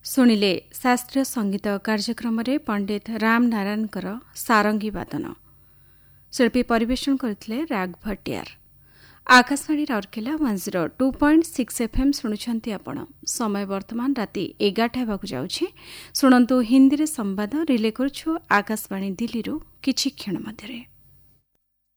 ଶୁଣିଲେ ଶାସ୍ତ୍ରୀୟ ସଙ୍ଗୀତ କାର୍ଯ୍ୟକ୍ରମରେ ପଣ୍ଡିତ ରାମ ନାରାୟଣଙ୍କର ସାରଙ୍ଗୀ ବାଦନ। ଶିଳ୍ପୀ ପରିବେଷଣ କରିଥିଲେ ରାଗ ଭଟ୍ଟିୟାର। ଆକାଶବାଣୀ ରାଉରକେଲା 102.6 FM ଶୁଣୁଛନ୍ତି ଆପଣ। ସମୟ ବର୍ତ୍ତମାନ ରାତି 11ଟା ହେବାକୁ ଯାଉଛି। ଶୁଣନ୍ତୁ ହିନ୍ଦୀରେ ସମ୍ବାଦ ରିଲେ କରୁଛୁ ଆକାଶବାଣୀ ଦିଲ୍ଲୀରୁ କିଛି କ୍ଷଣ ମଧ୍ୟରେ।